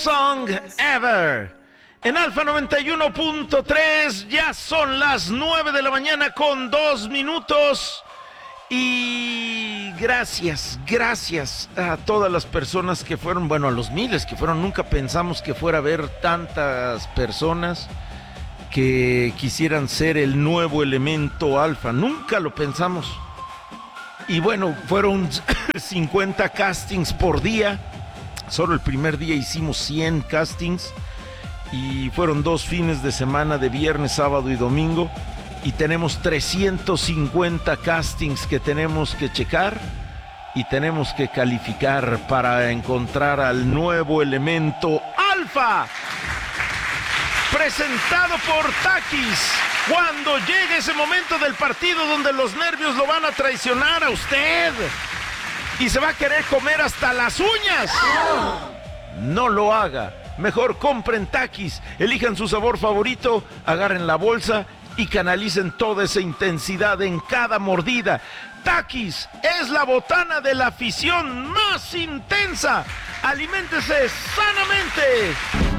Song Ever. En Alfa 91.3 ya son las 9 de la mañana con 2 minutos. Y gracias a todas las personas que fueron, bueno, a los miles que fueron. Nunca pensamos que fuera a haber tantas personas que quisieran ser el nuevo elemento Alfa. Nunca lo pensamos. Y bueno, fueron 50 castings por día. Solo el primer día hicimos 100 castings. Y fueron 2 fines de semana, de viernes, sábado y domingo. Y tenemos 350 castings que tenemos que checar y tenemos que calificar para encontrar al nuevo elemento Alfa. Presentado por Takis. Cuando llegue ese momento del partido donde los nervios lo van a traicionar a usted y se va a querer comer hasta las uñas, no lo haga. Mejor compren Takis, elijan su sabor favorito, agarren la bolsa y canalicen toda esa intensidad en cada mordida. Takis es la botana de la afición más intensa. Aliméntese sanamente.